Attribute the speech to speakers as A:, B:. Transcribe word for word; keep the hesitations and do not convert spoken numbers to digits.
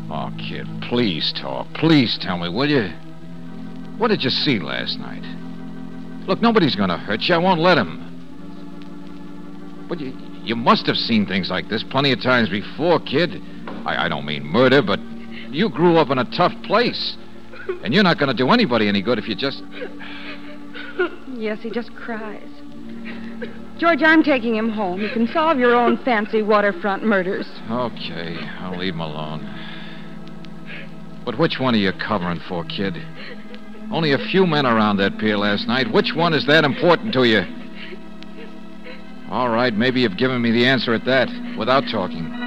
A: Oh, kid, please talk. Please tell me, will you? What did you see last night? Look, nobody's gonna hurt you. I won't let him. But you, you must have seen things like this plenty of times before, kid. I, I don't mean murder, but you grew up in a tough place. And you're not gonna do anybody any good if you just...
B: Yes, he just cries. George, I'm taking him home. You can solve your own fancy waterfront murders.
A: Okay, I'll leave him alone. But which one are you covering for, kid? Only a few men around that pier last night. Which one is that important to you? All right, maybe you've given me the answer at that, without talking.